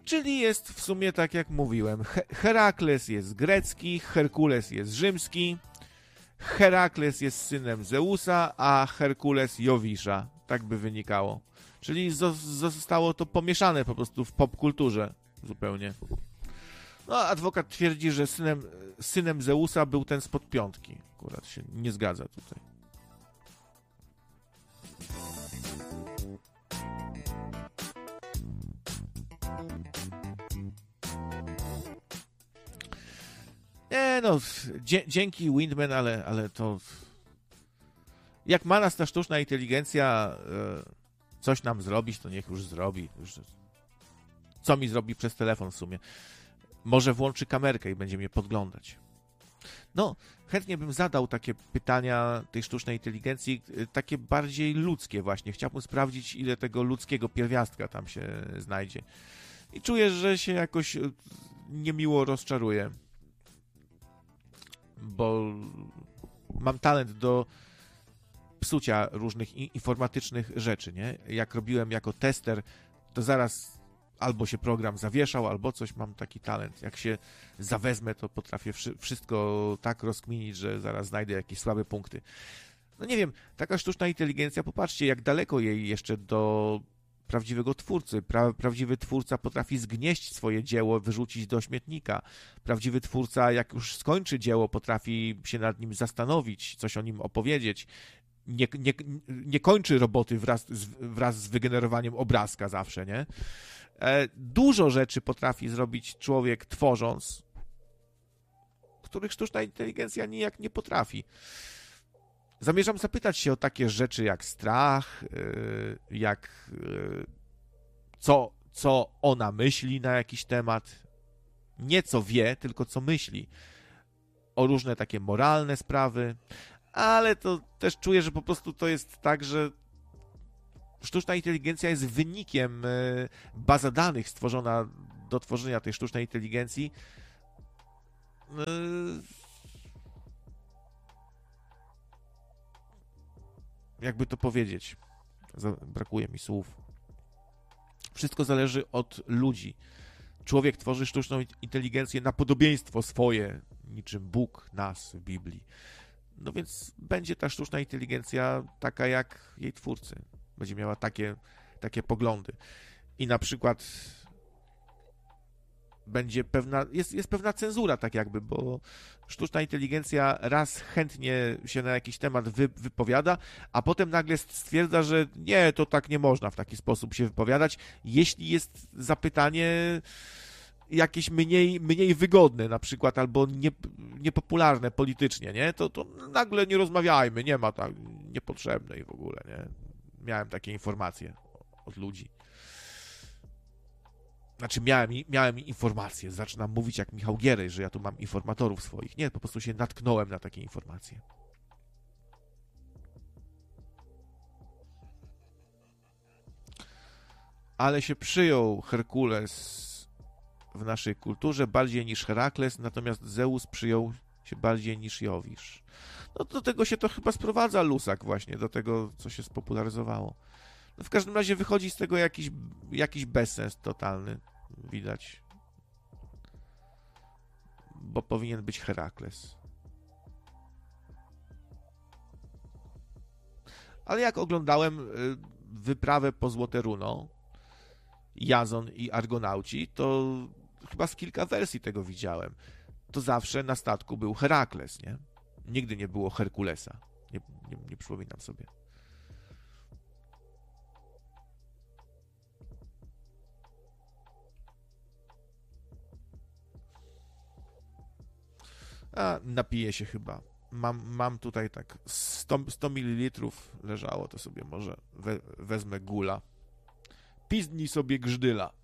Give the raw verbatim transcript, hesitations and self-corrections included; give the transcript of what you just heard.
Czyli jest w sumie tak jak mówiłem, He- Herakles jest grecki, Herkules jest rzymski, Herakles jest synem Zeusa, a Herkules Jowisza. Tak by wynikało. Czyli zo- zostało to pomieszane po prostu w popkulturze zupełnie. No, adwokat twierdzi, że synem, synem Zeusa był ten spod piątki. Akurat się nie zgadza tutaj. Nie no, dzie- dzięki Windman, ale, ale to... Jak ma nas ta sztuczna inteligencja e, coś nam zrobić, to niech już zrobi. Już... Co mi zrobi przez telefon w sumie? Może włączy kamerkę i będzie mnie podglądać. No, chętnie bym zadał takie pytania tej sztucznej inteligencji, takie bardziej ludzkie właśnie. Chciałbym sprawdzić, ile tego ludzkiego pierwiastka tam się znajdzie. I czuję, że się jakoś niemiło rozczaruję. Bo mam talent do psucia różnych informatycznych rzeczy, nie? Jak robiłem jako tester, to zaraz albo się program zawieszał, albo coś, mam taki talent. Jak się zawezmę, to potrafię wszystko tak rozkminić, że zaraz znajdę jakieś słabe punkty. No nie wiem, taka sztuczna inteligencja, popatrzcie, jak daleko jej jeszcze do prawdziwego twórcy. Pra, prawdziwy twórca potrafi zgnieść swoje dzieło, wyrzucić do śmietnika. Prawdziwy twórca, jak już skończy dzieło, potrafi się nad nim zastanowić, coś o nim opowiedzieć. Nie, nie, nie kończy roboty wraz z, wraz z wygenerowaniem obrazka zawsze, nie? E, dużo rzeczy potrafi zrobić człowiek tworząc, których sztuczna inteligencja nijak nie potrafi. Zamierzam zapytać się o takie rzeczy jak strach, jak co, co ona myśli na jakiś temat. Nie co wie, tylko co myśli. O różne takie moralne sprawy. Ale to też czuję, że po prostu to jest tak, że sztuczna inteligencja jest wynikiem baza danych stworzona do tworzenia tej sztucznej inteligencji. Jakby to powiedzieć, brakuje mi słów. Wszystko zależy od ludzi. Człowiek tworzy sztuczną inteligencję na podobieństwo swoje, niczym Bóg nas w Biblii. No więc będzie ta sztuczna inteligencja taka jak jej twórcy. Będzie miała takie, takie poglądy. I na przykład będzie pewna, jest, jest pewna cenzura tak jakby, bo sztuczna inteligencja raz chętnie się na jakiś temat wy, wypowiada, a potem nagle stwierdza, że nie, to tak nie można w taki sposób się wypowiadać, jeśli jest zapytanie jakieś mniej, mniej wygodne na przykład, albo nie, niepopularne politycznie, nie? To, to nagle nie rozmawiajmy, nie ma tak niepotrzebnej w ogóle, nie? Miałem takie informacje od ludzi. Znaczy miałem, miałem informacje, zaczynam mówić jak Michał Gierej, że ja tu mam informatorów swoich. Nie, po prostu się natknąłem na takie informacje. Ale się przyjął Herkules w naszej kulturze bardziej niż Herakles, natomiast Zeus przyjął się bardziej niż Jowisz. No do tego się to chyba sprowadza, Lusak, właśnie, do tego, co się spopularyzowało. No w każdym razie wychodzi z tego jakiś, jakiś bezsens totalny, widać. Bo powinien być Herakles. Ale jak oglądałem wyprawę po Złote Runo, Jazon i Argonauci, to chyba z kilka wersji tego widziałem. To zawsze na statku był Herakles, nie? Nigdy nie było Herkulesa. Nie, nie, nie przypominam sobie. A, napiję się chyba. Mam, mam tutaj tak sto mililitrów leżało, to sobie może we, wezmę gula. Pizdnij sobie grzdyla.